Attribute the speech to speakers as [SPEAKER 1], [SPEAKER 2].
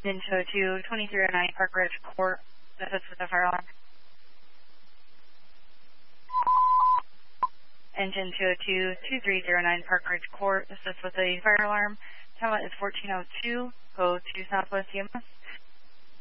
[SPEAKER 1] Engine 202, 2309 Park Ridge Court, assist with the fire alarm. Engine 202, 2309 Park Ridge Court, assist with the fire alarm. Time is 1402, go to Southwest EMS.